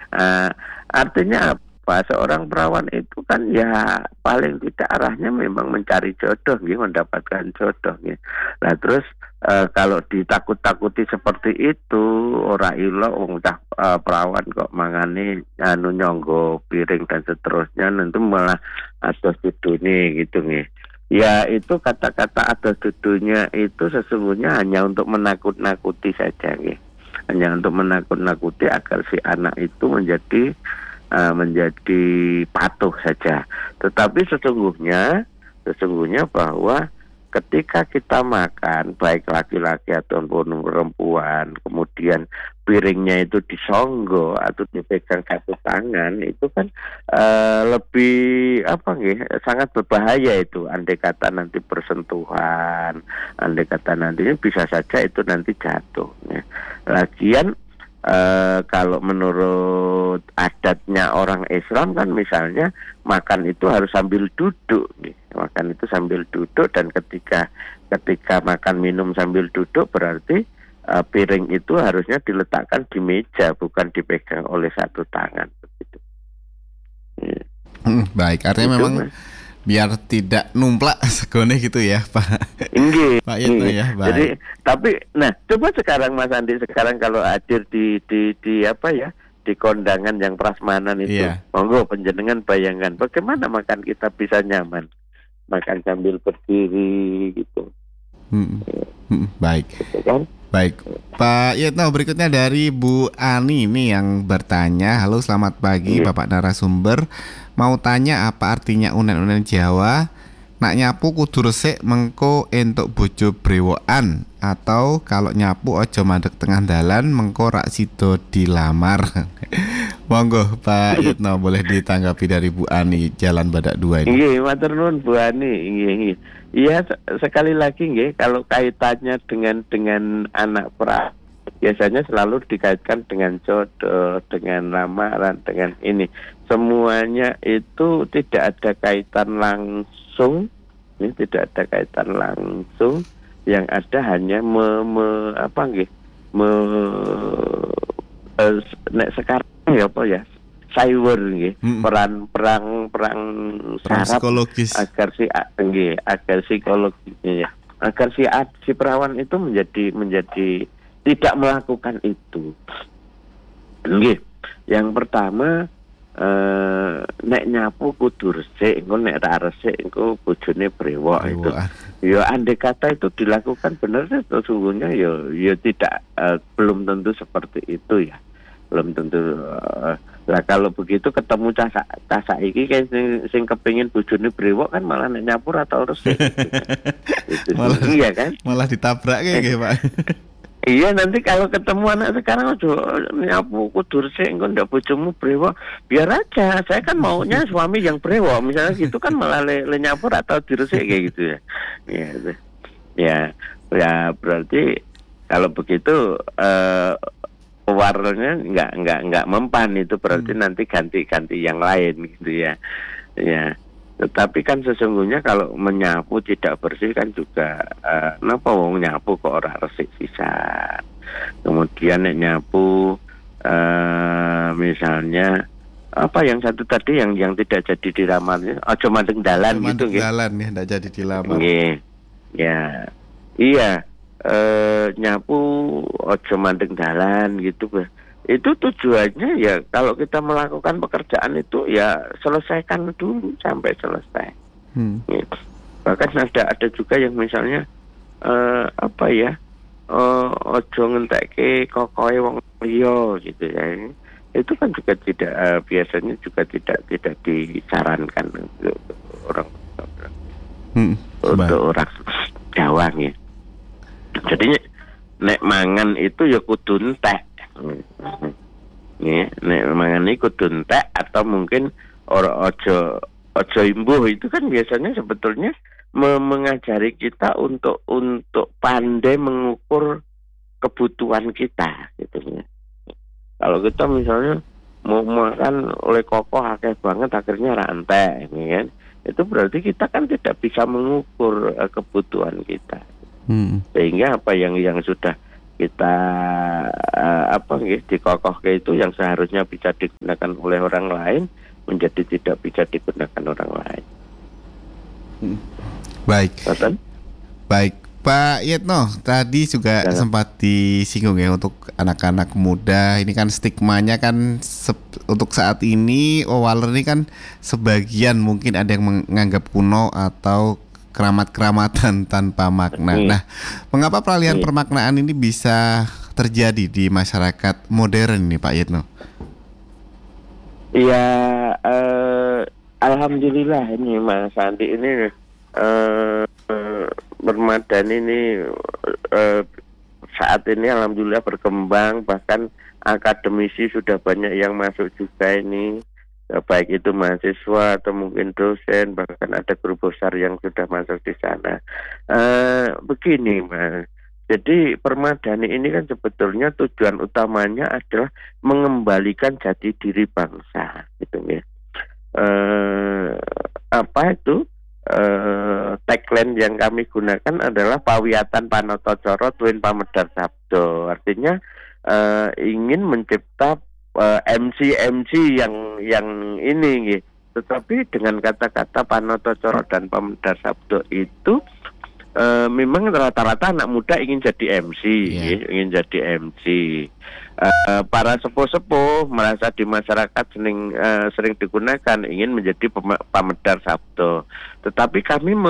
Artinya apa? Seorang perawan itu kan ya paling tidak arahnya memang mencari jodoh, ya, mendapatkan jodoh. Ya. Nah terus kalau ditakut-takuti seperti itu, ora ilok wong cah perawan kok mangane nyonggo piring dan seterusnya, nanti malah ados dudune gitu nih. Ya itu kata-kata ados dudunya itu sesungguhnya hanya untuk menakut-nakuti saja nih. Hanya untuk menakut-nakuti agar si anak itu menjadi patuh saja. Tetapi sesungguhnya bahwa ketika kita makan, baik laki-laki ataupun perempuan, kemudian piringnya itu disonggo atau dipegang satu tangan, itu kan lebih sangat berbahaya itu. Andai kata nanti bersentuhan, andai kata nantinya bisa saja itu nanti jatuh. Ya. Lagian kalau menurut adatnya orang Islam kan misalnya makan itu harus sambil duduk nih. Makan itu sambil duduk, dan ketika makan minum sambil duduk berarti piring itu harusnya diletakkan di meja, bukan dipegang oleh satu tangan begitu. Baik, artinya itu, memang biar tidak numplak segone gitu ya Pak. Inggih. Pak Yitno ya, baik. Jadi tapi coba sekarang Mas Andi kalau hadir di di kondangan yang prasmanan itu, monggo penjenengan bayangkan bagaimana makan kita bisa nyaman, makan sambil berdiri gitu. Baik. Gitu kan? Baik, Pak Yitno, berikutnya dari Bu Ani ini yang bertanya. Halo, selamat pagi Bapak narasumber. Mau tanya apa artinya unen-unen Jawa? Nak nyapu kudu resik mengko entuk bojo brewokan, atau kalau nyapu ojo mandek tengah dalan mengko rak sido dilamar. Monggo Pak Yitno, boleh ditanggapi dari Bu Ani Jalan Badak 2 ini. Nggih, matur nuwun Bu Ani. Nggih. Iya, sekali lagi nggih, kalau kaitannya dengan anak perawan biasanya selalu dikaitkan dengan jodoh, dengan lamaran, dengan ini. Semuanya itu tidak ada kaitan langsung, tidak ada kaitan langsung. Yang ada hanya sekarang cyber nggih, perang saraf psikologis agar psikologisnya agar si perawan itu menjadi tidak melakukan itu. Nggih. Yang pertama nek nyapu kudu resik, engko nek ra resik engko bojone brewok itu. Ya andai kata itu dilakukan benar, sesungguhnya ya tidak belum tentu seperti itu ya. Belum tentu. Lah kalau begitu ketemu cah saiki kayak sing kepengin bojone brewok kan malah nek nyapu atau resik. Itu iya kan? Malah ditabrak kayak Pak. Iya, nanti kalau ketemu anak sekarang aja nyapu kudu resik engko ndak bojomu brewok. Biar aja, saya kan maunya suami yang brewok. Misalnya gitu kan malah le nyapu atau diresik kayak gitu ya. Ya berarti kalau begitu warnanya enggak mempan, itu berarti nanti ganti yang lain gitu ya. Ya. Tetapi kan sesungguhnya kalau menyapu tidak bersih kan juga napa wong nyapu kok ora resik sisan. Kemudian nyapu misalnya apa yang satu tadi yang tidak jadi dilamar, aja mandeng dalan gitu nggih. Dalan ya ndak jadi dilamar. Nggih. Ya. Iya, nyapu aja mandeng dalan gitu. Itu tujuannya ya kalau kita melakukan pekerjaan itu ya selesaikan dulu sampai selesai. Gitu. Bahkan ada juga yang misalnya ojo ngentekke kokoe wong liya gitu ya. Itu kan juga tidak biasanya juga tidak disarankan untuk orang orang Jawa ya. Jadi nek mangan itu ya kudu entek. Nek mangan iku kudu entek, atau mungkin ojo imbuh, itu kan biasanya sebetulnya mengajari kita untuk pandai mengukur kebutuhan kita gitu ya. Kalau kita misalnya mau makan oleh kokoh akeh banget akhirnya ra entek kan. Itu berarti kita kan tidak bisa mengukur kebutuhan kita. Sehingga apa yang sudah kita dikokohke itu yang seharusnya bisa digunakan oleh orang lain menjadi tidak bisa digunakan orang lain. Baik. Betul? Baik, Pak Yetno, tadi juga sempat disinggung ya untuk anak-anak muda. Ini kan stigmanya kan untuk saat ini waler ini kan sebagian mungkin ada yang menganggap kuno atau keramat-keramatan tanpa makna. Nah, mengapa peralihan permaknaan ini bisa terjadi di masyarakat modern nih Pak Yetno? Iya, alhamdulillah ini Mas Andi ini Permadani ini saat ini alhamdulillah berkembang, bahkan akademisi sudah banyak yang masuk juga ini, baik itu mahasiswa atau mungkin dosen, bahkan ada guru besar yang sudah masuk di sana. Begini Mas, jadi Permadani ini kan sebetulnya tujuan utamanya adalah mengembalikan jati diri bangsa, gitu ya. Tagline yang kami gunakan adalah Pawiyatan Panoto Coro Tuwin Pamedar Sabdo. Artinya ingin mencipta MC yang ini gitu. Tetapi dengan kata-kata Panoto Coro dan Pamedar Sabdo itu memang rata-rata anak muda ingin jadi MC, ingin jadi MC. Para sepuh-sepuh merasa di masyarakat sering digunakan, ingin menjadi pamedar sabdo. Tetapi kami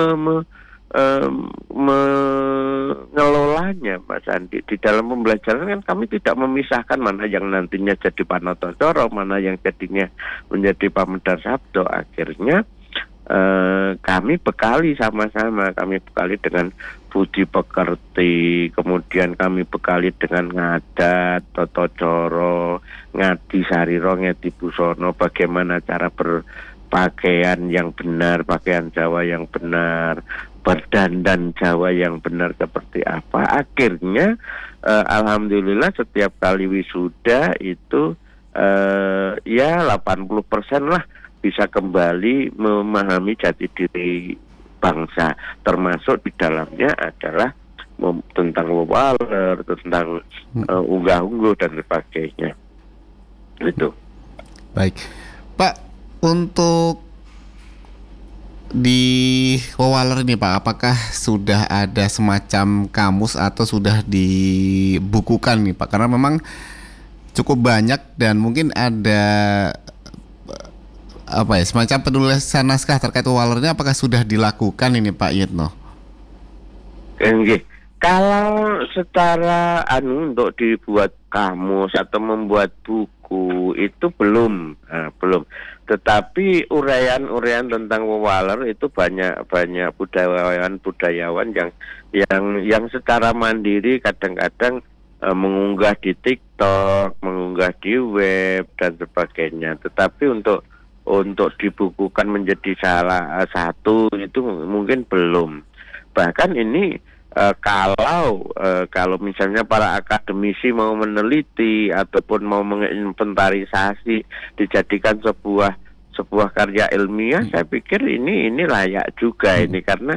mengelolanya, Mas Andi, di dalam pembelajaran kan kami tidak memisahkan mana yang nantinya jadi Panoto Coro, mana yang jadinya menjadi pamedar sabdo. Akhirnya kami bekali sama-sama, kami bekali dengan budi pekerti, kemudian kami bekali dengan ngadat, toto coro, ngadi sariro, ngedi busono, bagaimana cara berpakaian yang benar, pakaian Jawa yang benar, berdandan Jawa yang benar seperti apa. Akhirnya alhamdulillah setiap kali wisuda itu 80% lah bisa kembali memahami jati diri bangsa, termasuk di dalamnya adalah tentang waler, tentang unggah-ungguh dan sebagainya. Itu. Baik, Pak, untuk di waler ini Pak, apakah sudah ada semacam kamus atau sudah dibukukan nih Pak? Karena memang cukup banyak dan mungkin ada semacam penulisan naskah terkait walernya, apakah sudah dilakukan ini Pak Yetno? Kalau secara untuk dibuat kamus atau membuat buku itu belum. Tetapi uraian tentang waler itu banyak budayawan yang secara mandiri kadang-kadang mengunggah di TikTok, mengunggah di web dan sebagainya. Tetapi untuk dibukukan menjadi salah satu itu mungkin belum. Bahkan ini kalau misalnya para akademisi mau meneliti ataupun mau menginventarisasi dijadikan sebuah karya ilmiah, saya pikir ini layak juga ini, karena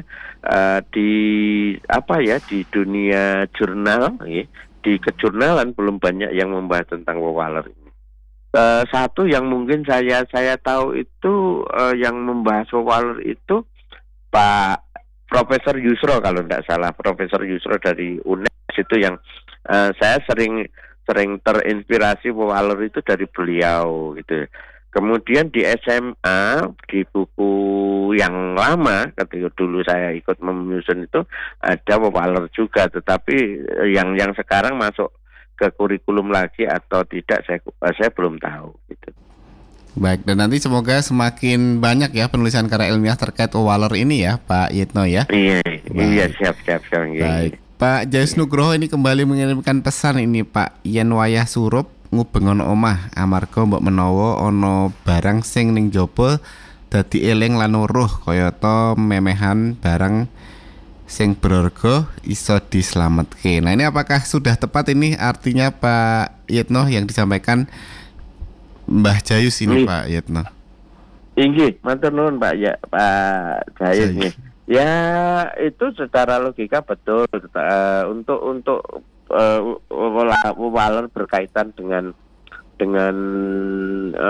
di dunia jurnal, di kejurnalan belum banyak yang membahas tentang waler ini. Satu yang mungkin saya tahu itu yang membahas waler itu Pak Profesor Yusro, kalau tidak salah, Profesor Yusro dari UNES itu yang saya sering terinspirasi waler itu dari beliau gitu. Kemudian di SMA, di buku yang lama ketika dulu saya ikut menyusun itu ada waler juga, tetapi yang sekarang masuk ke kurikulum lagi atau tidak saya belum tahu gitu. Baik, dan nanti semoga semakin banyak ya penulisan karya ilmiah terkait waler ini ya Pak Yetno ya. Iya siap. Baik, Pak Jayus Nugroho ini kembali mengirimkan pesan ini Pak, yen wayah surup ngubeng ono omah amarga mbok menawa ono barang sing ning jaba dadi eling lan weruh kayata memehan barang sing berharga iso dislametke. Nah, ini apakah sudah tepat ini artinya Pak Yetno yang disampaikan Mbah Jayus ini Pak Yetno? Inggih, matur nuwun Pak Jayus nih. Ya, itu secara logika betul. Untuk waler berkaitan dengan